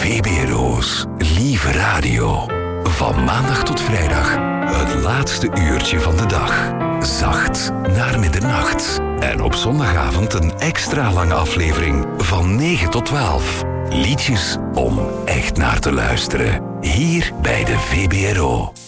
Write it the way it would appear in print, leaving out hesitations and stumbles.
VBRO's Lieve Radio. Van maandag tot vrijdag, het laatste uurtje van de dag. Zacht naar middernacht. En op zondagavond een extra lange aflevering van 9 tot 12. Liedjes om echt naar te luisteren. Hier bij de VBRO.